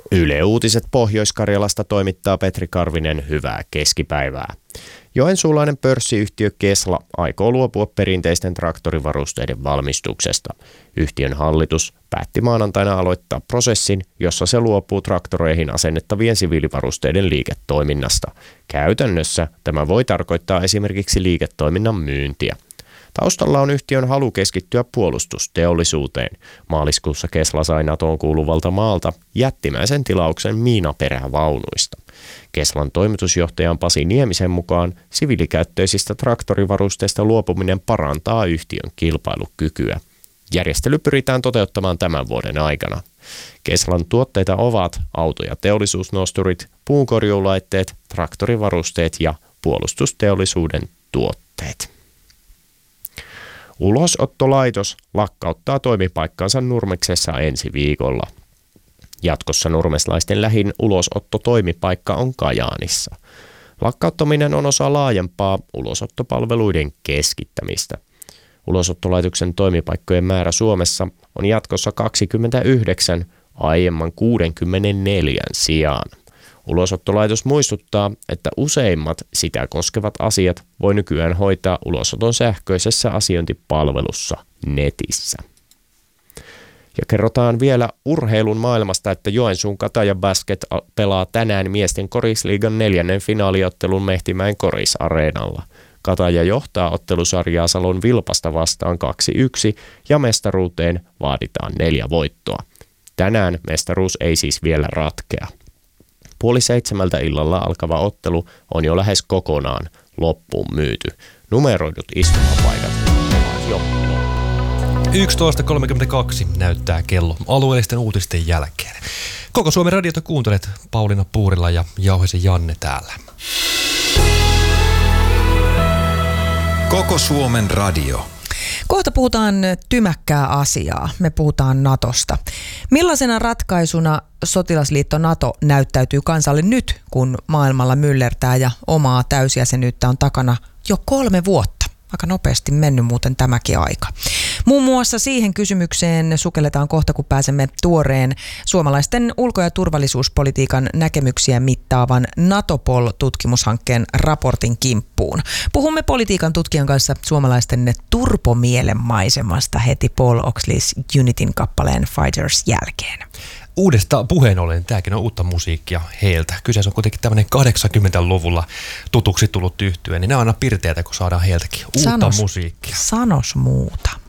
Yle Uutiset Pohjois-Karjalasta toimittaa Petri Karvinen, hyvää keskipäivää. Joensuulainen pörssiyhtiö Kesla aikoo luopua perinteisten traktorivarusteiden valmistuksesta. Yhtiön hallitus päätti maanantaina aloittaa prosessin, jossa se luopuu traktoreihin asennettavien siviilivarusteiden liiketoiminnasta. Käytännössä tämä voi tarkoittaa esimerkiksi liiketoiminnan myyntiä. Taustalla on yhtiön halu keskittyä puolustusteollisuuteen. Maaliskuussa Kesla sai NATOon kuuluvalta maalta jättimäisen tilauksen miinaperävaunuista. Keslan toimitusjohtajan Pasi Niemisen mukaan siviilikäyttöisistä traktorivarusteista luopuminen parantaa yhtiön kilpailukykyä. Järjestely pyritään toteuttamaan tämän vuoden aikana. Keslan tuotteita ovat auto- ja teollisuusnosturit, puunkorjuulaitteet, traktorivarusteet ja puolustusteollisuuden tuotteet. Ulosottolaitos lakkauttaa toimipaikkansa Nurmeksessa ensi viikolla. Jatkossa nurmeslaisten lähin ulosottotoimipaikka on Kajaanissa. Lakkauttaminen on osa laajempaa ulosottopalveluiden keskittämistä. Ulosottolaitoksen toimipaikkojen määrä Suomessa on jatkossa 29 aiemman 64 sijaan. Ulosottolaitos muistuttaa, että useimmat sitä koskevat asiat voi nykyään hoitaa ulosoton sähköisessä asiointipalvelussa netissä. Ja kerrotaan vielä urheilun maailmasta, että Joensuun Kataja Basket pelaa tänään miesten korisliigan 4. finaaliottelun Mehtimäen korisareenalla. Kataja johtaa ottelusarjaa Salon Vilpasta vastaan 2-1 ja mestaruuteen vaaditaan 4 voittoa. Tänään mestaruus ei siis vielä ratkea. 6:30 illalla alkava ottelu on jo lähes kokonaan loppuun myyty. Numeroidut istumapaikat ovat jo 11.32 näyttää kello alueellisten uutisten jälkeen. Koko Suomen radiota kuuntelet, Pauliina Puurila ja Jauhisen Janne täällä. Koko Suomen radio. Kohta puhutaan tymäkkää asiaa. Me puhutaan NATOsta. Millaisena ratkaisuna sotilasliitto NATO näyttäytyy kansalle nyt, kun maailmalla myllertää ja omaa täysjäsenyyttä on takana jo 3 vuotta? Aika nopeasti mennyt muuten tämäkin aika. Muun muassa siihen kysymykseen sukelletaan kohta, kun pääsemme tuoreen suomalaisten ulko- ja turvallisuuspolitiikan näkemyksiä mittaavan Natopol-tutkimushankkeen raportin kimppuun. Puhumme politiikan tutkijan kanssa suomalaisten turpomielen maisemasta heti Paul Oxleys Unityn kappaleen Fighters jälkeen. Uudesta puheen ollen, tämäkin on uutta musiikkia heiltä. Kyseessä on kuitenkin tämmöinen 80-luvulla tutuksi tullut yhtye, niin nämä on aina pirteitä, kun saadaan heiltäkin uutta musiikkia. Sanos muuta.